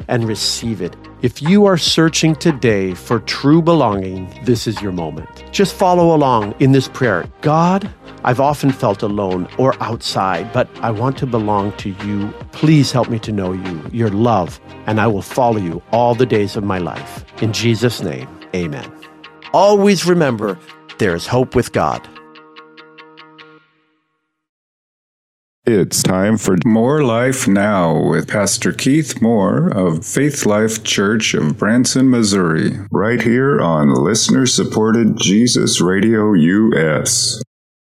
and receive it. If you are searching today for true belonging, this is your moment. Just follow along in this prayer. God, I've often felt alone or outside, but I want to belong to you. Please help me to know you, your love, and I will follow you all the days of my life. In Jesus' name, amen. Always remember, there is hope with God. It's time for More Life Now with Pastor Keith Moore of Faith Life Church of Branson, Missouri, right here on listener-supported Jesus Radio US.